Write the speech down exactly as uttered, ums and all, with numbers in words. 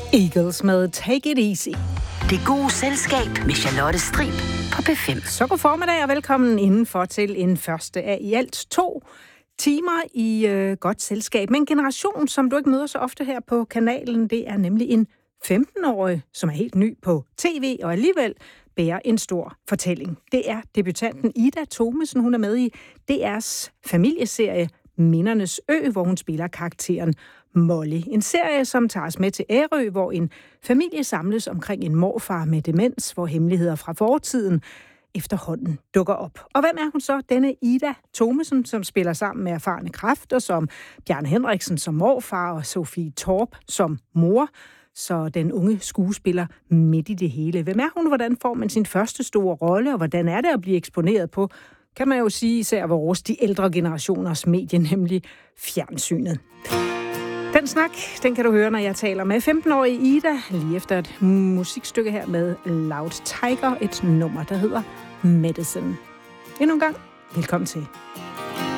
Eagles med Take It Easy. Det gode selskab med Charlotte Strib på P fem. Så god formiddag og velkommen indenfor til en første af i alt to timer i øh, godt selskab. Men en generation, som du ikke møder så ofte her på kanalen, det er nemlig en femten-årig, som er helt ny på tv og alligevel bærer en stor fortælling. Det er debutanten Ida Thomesen, hun er med i D R's familieserie Mindernes Ø, hvor hun spiller karakteren Molly. En serie, som tager os med til Ærø, hvor en familie samles omkring en morfar med demens, hvor hemmeligheder fra fortiden efterhånden dukker op. Og hvem er hun så? Denne Ida Thomesen, som spiller sammen med erfarne kræfter, som Bjarne Henriksen som morfar og Sofie Torp som mor. Så den unge skuespiller midt i det hele. Hvem er hun? Hvordan får man sin første store rolle? Og hvordan er det at blive eksponeret på, kan man jo sige, især vores de ældre generationers medie, nemlig fjernsynet. Den snak, den kan du høre, når jeg taler med femten-årige Ida, lige efter et musikstykke her med Loud Tiger, et nummer, der hedder Medicine. Endnu en gang, velkommen til.